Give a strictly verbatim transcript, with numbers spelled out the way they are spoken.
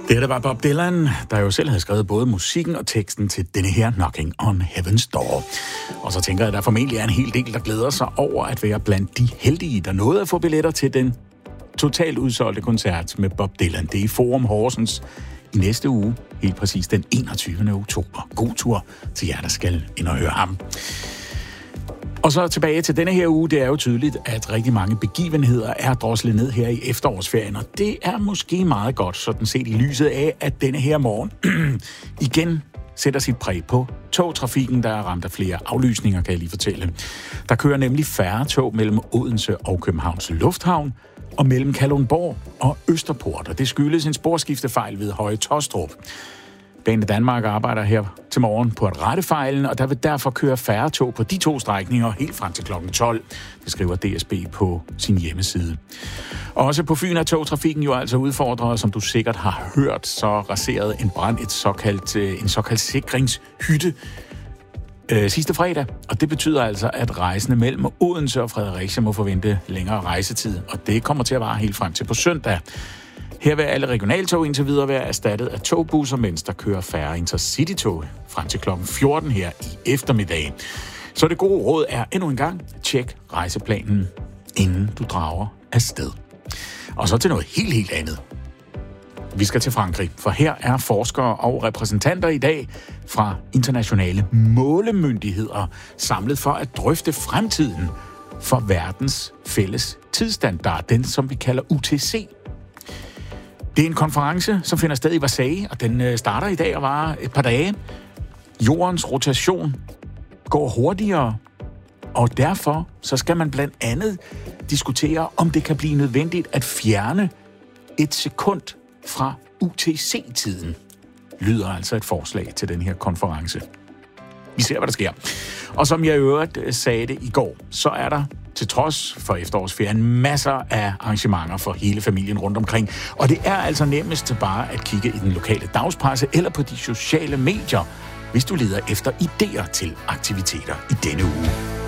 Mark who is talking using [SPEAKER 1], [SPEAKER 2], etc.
[SPEAKER 1] Det der var Bob Dylan, der jo selv havde skrevet både musikken og teksten til denne her Knocking on Heaven's Door. Og så tænker jeg, at der formentlig er en hel del, der glæder sig over at være blandt de heldige, der nåede at få billetter til den totalt udsolgte koncert med Bob Dylan. Det er i Forum Horsens i næste uge, helt præcis den enogtyvende oktober. God tur til jer, der skal ind og høre ham. Og så tilbage til denne her uge. Det er jo tydeligt, at rigtig mange begivenheder er droslet ned her i efterårsferien, og det er måske meget godt, sådan set i lyset af, at denne her morgen igen sætter sit præg på togtrafikken, der er ramt af flere aflysninger, kan jeg lige fortælle. Der kører nemlig færre tog mellem Odense og Københavns Lufthavn, og mellem Kalundborg og Østerport, og det skyldes en sporskiftefejl ved Høje Taastrup. Bane Danmark arbejder her til morgen på at rette fejlen, og der vil derfor køre færre tog på de to strækninger helt frem til klokken tolv. Det skriver D S B på sin hjemmeside. Og også på Fyn er togtrafikken jo altså udfordret, som du sikkert har hørt, så raserede en brand et såkaldt, en såkaldt sikringshytte øh, sidste fredag. Og det betyder altså, at rejsende mellem Odense og Fredericia må forvente længere rejsetid, og det kommer til at vare helt frem til på søndag. Her vil alle regionaltog indtil videre være erstattet af togbusser, mens der kører færre intercity-tog frem til klokken fjorten her i eftermiddag. Så det gode råd er endnu en gang, tjek rejseplanen, inden du drager afsted. Og så til noget helt, helt andet. Vi skal til Frankrig, for her er forskere og repræsentanter i dag fra internationale målemyndigheder samlet for at drøfte fremtiden for verdens fælles tidsstandard, den som vi kalder U T C. Det er en konference, som finder sted i Versailles, og den starter i dag og varer et par dage. Jordens rotation går hurtigere, og derfor så skal man blandt andet diskutere, om det kan blive nødvendigt at fjerne et sekund fra U T C-tiden. Lyder altså et forslag til den her konference. Vi ser, hvad der sker. Og som jeg i øvrigt sagde det i går, så er der til trods for efterårsferien masser af arrangementer for hele familien rundt omkring. Og det er altså nemmest bare at kigge i den lokale dagspresse eller på de sociale medier, hvis du leder efter idéer til aktiviteter i denne uge.